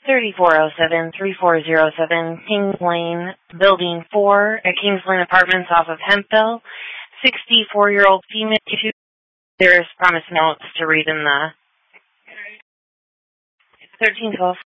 3407-3407 Kings Lane, Building 4 at Kings Lane Apartments off of Hempville. 64-year-old female. There's promise notes to read in the 1312.